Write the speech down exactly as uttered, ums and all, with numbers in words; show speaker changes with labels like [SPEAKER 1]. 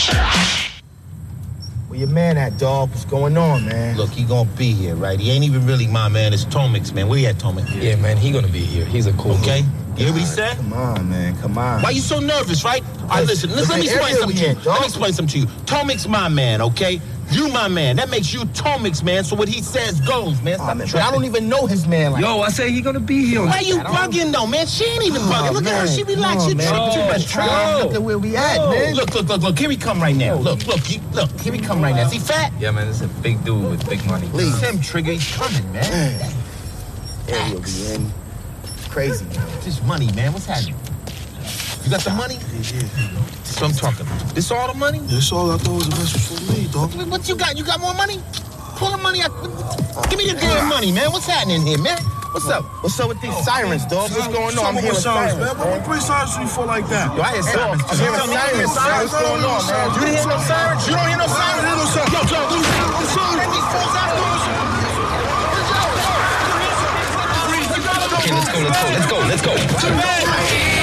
[SPEAKER 1] Where your man at, dog? What's going on, man?
[SPEAKER 2] Look, he gonna be here, right? He ain't even really my man. It's Tomix, man. Where you at, Tomix?
[SPEAKER 3] Yeah, man, he gonna be here. He's a cool
[SPEAKER 2] Okay?
[SPEAKER 3] dude.
[SPEAKER 2] You hear what he said?
[SPEAKER 1] Come on, man. Come on.
[SPEAKER 2] Why you so nervous, right? All right, listen. Listen, let me explain something to you. Let me explain something to you. Tomix, my man, okay? You my man. That makes you Tomix, man. So what he says goes, man.
[SPEAKER 1] Oh, man, but I don't even know his man like
[SPEAKER 3] Yo, I say he gonna be here.
[SPEAKER 2] Why you bugging, though, man? She ain't even
[SPEAKER 1] Oh,
[SPEAKER 2] bugging. Look
[SPEAKER 1] man.
[SPEAKER 2] at her. She relaxed.
[SPEAKER 1] Oh,
[SPEAKER 2] You
[SPEAKER 1] man.
[SPEAKER 2] tripping too
[SPEAKER 1] Oh,
[SPEAKER 2] much.
[SPEAKER 1] Try. Look at where we at,
[SPEAKER 2] Oh.
[SPEAKER 1] man.
[SPEAKER 2] Look, look, look, look. Here he come right now. Look, look, he, look. Here he come right now. Is he fat?
[SPEAKER 3] Yeah, man, this is a big dude with big money.
[SPEAKER 2] Please. Him, Trigger. He's coming, man.
[SPEAKER 1] Man. There he'll be in. It's crazy, man.
[SPEAKER 2] This money, man. What's happening? You got the money?
[SPEAKER 1] Yeah,
[SPEAKER 2] That's what I'm talking about. This all the money?
[SPEAKER 4] This all I thought was the best was for me, dog.
[SPEAKER 2] What you got? You got more money? Pull the money out. Give me the damn money, man. What's happening here, man? What's up?
[SPEAKER 1] What's up with these sirens, dog? What's going on? I'm hearing sirens,
[SPEAKER 4] man. What three sirens you for like that?
[SPEAKER 1] Yo, I hear sirens. I'm hearing
[SPEAKER 2] Tell me,
[SPEAKER 1] sirens.
[SPEAKER 2] sirens.
[SPEAKER 1] What's going on, man?
[SPEAKER 2] You didn't hear no sirens? You don't hear no sirens?
[SPEAKER 4] I didn't hear no sirens.
[SPEAKER 2] Yo, Joe, you the sirens. Take these fools after us.
[SPEAKER 3] Okay, let's go, let's go, let's go, let's go.